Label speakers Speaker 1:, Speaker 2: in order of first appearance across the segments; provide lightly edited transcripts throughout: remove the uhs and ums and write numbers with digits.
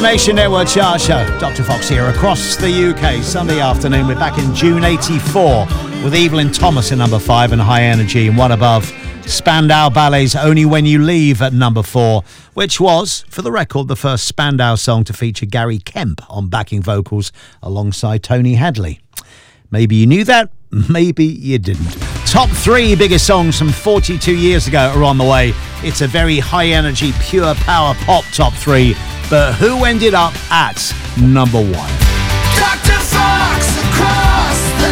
Speaker 1: Nation Network Chart Show. Dr. Fox here across the UK. Sunday afternoon. We're back in June 84 with Evelyn Thomas at number 5 and High Energy. And one above, Spandau Ballet's Only When You Leave at number 4, which was, for the record, the first Spandau song to feature Gary Kemp on backing vocals alongside Tony Hadley. Maybe you knew that, maybe you didn't. Top 3 biggest songs from 42 years ago are on the way. It's a very high energy, pure power pop top 3. But who ended up at number 1?
Speaker 2: Dr. Fox across the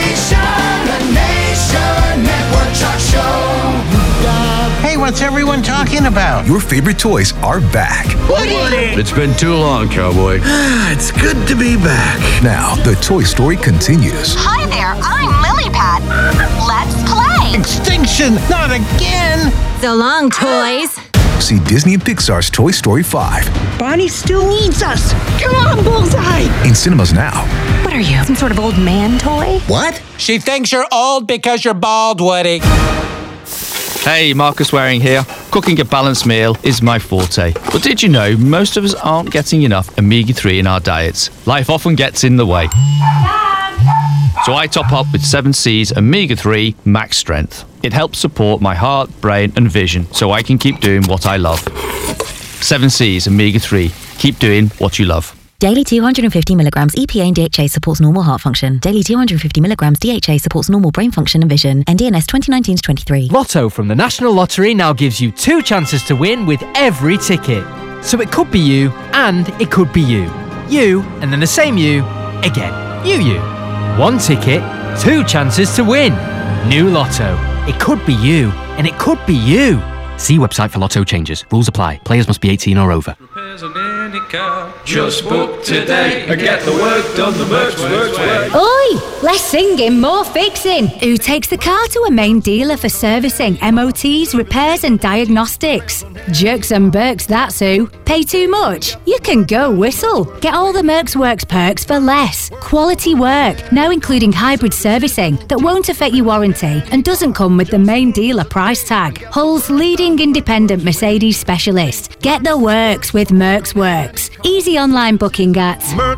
Speaker 2: Nation Network Chart Show.
Speaker 3: Hey, what's everyone talking about?
Speaker 4: Your favorite toys are back.
Speaker 2: Woody!
Speaker 5: It's been too long, cowboy.
Speaker 3: It's good to be back.
Speaker 4: Now, the Toy Story continues.
Speaker 6: Hi there, I'm Lilypad. Let's play.
Speaker 3: Extinction! Not again!
Speaker 6: So long, toys.
Speaker 4: See Disney and Pixar's Toy Story 5
Speaker 7: Bonnie still needs us. Come on, Bullseye.
Speaker 4: in cinemas now.
Speaker 6: What are you, some sort of old man toy?
Speaker 3: What?
Speaker 8: She thinks you're old because you're bald, Woody.
Speaker 5: Hey, Marcus Waring here. Cooking a balanced meal is my forte. But did you know most of us aren't getting enough omega-3 in our diets? Life often gets in the way. So I top up with 7C's Omega-3 Max Strength. It helps support my heart, brain and vision so I can keep doing what I love. 7C's Omega-3. Keep doing what you love.
Speaker 9: Daily 250 milligrams EPA and DHA supports normal heart function. Daily 250 milligrams DHA supports normal brain function and vision. NDNS 2019-23.
Speaker 10: Lotto from the National Lottery now gives you 2 chances to win with every ticket. So it could be you and it could be you. You and then the same you again. You. 1 ticket, 2 chances to win. New Lotto. It could be you and it could be you. See website for Lotto changes. Rules apply. Players must be 18 or over.
Speaker 11: Just book today and get the work done the Mercs way.
Speaker 12: Oi! Less singing, more fixing. Who takes the car to a main dealer for servicing, MOTs, repairs and diagnostics? Jerks and Berks, that's who. Pay too much? You can go Whistle. Get all the Mercs Works perks for less. Quality work, now including hybrid servicing that won't affect your warranty and doesn't come with the main dealer price tag. Hull's leading independent Mercedes specialist. Get the works with Mercs Works. Easy online booking at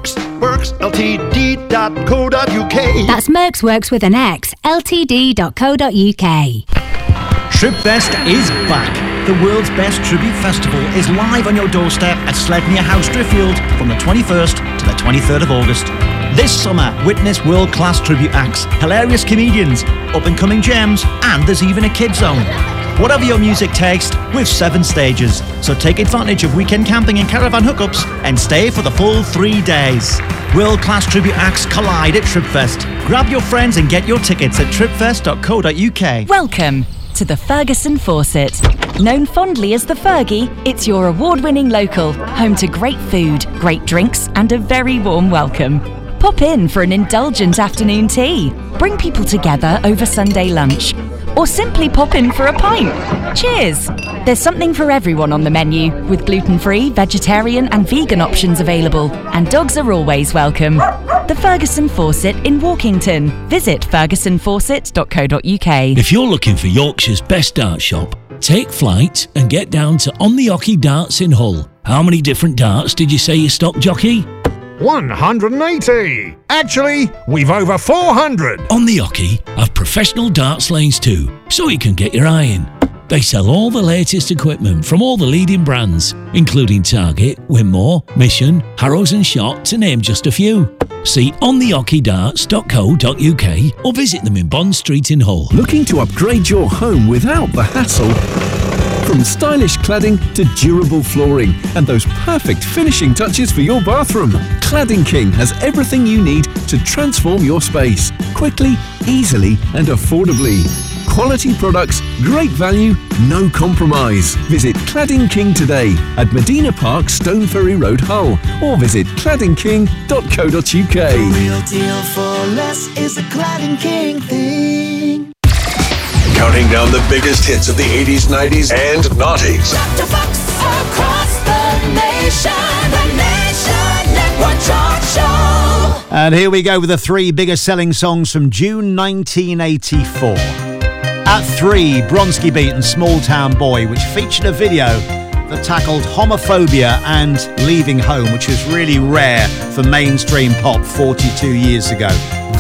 Speaker 13: mercsworksltd.co.uk.
Speaker 12: That's Mercs Works with an X, ltd.co.uk.
Speaker 14: Tripfest is back. The world's best tribute festival is live on your doorstep at Sledney House, Driffield from the 21st to the 23rd of August. This summer, witness world-class tribute acts, hilarious comedians, up-and-coming gems, and there's even a kids zone. Whatever your music taste, with 7 stages. So take advantage of weekend camping and caravan hookups and stay for the full 3 days. World-class tribute acts collide at Tripfest. Grab your friends and get your tickets at tripfest.co.uk.
Speaker 15: Welcome to the Ferguson Fawcett. Known fondly as the Fergie, it's your award-winning local, home to great food, great drinks and a very warm welcome. Pop in for an indulgent afternoon tea. Bring people together over Sunday lunch. Or simply pop in for a pint. Cheers! There's something for everyone on the menu, with gluten-free, vegetarian and vegan options available, and dogs are always welcome. The Ferguson Fawcett in Walkington. Visit fergusonfawcett.co.uk.
Speaker 16: If you're looking for Yorkshire's best dart shop, take flight and get down to On the Hockey Darts in Hull. How many different darts did you say you stocked, jockey?
Speaker 17: 180! Actually, we've over 400!
Speaker 16: On the Hockey have professional darts lanes too, so you can get your eye in. They sell all the latest equipment from all the leading brands, including Target, Winmore, Mission, Harrows and Shot, to name just a few. See onthehockeydarts.co.uk or visit them in Bond Street in Hull.
Speaker 18: Looking to upgrade your home without the hassle? From stylish cladding to durable flooring and those perfect finishing touches for your bathroom, Cladding King has everything you need to transform your space quickly, easily and affordably. Quality products, great value, no compromise. Visit Cladding King today at Medina Park, Stone Ferry Road, Hull, or visit claddingking.co.uk.
Speaker 2: The real deal for less is a Cladding King thing.
Speaker 19: Counting down the biggest hits of the 80s, 90s, and noughties.
Speaker 2: Dr. Fox across the Nation Network Chart Show.
Speaker 1: And here we go with the 3 biggest selling songs from June 1984. At 3, Bronski Beat and Small Town Boy, which featured a video that tackled homophobia and leaving home, which was really rare for mainstream pop 42 years ago.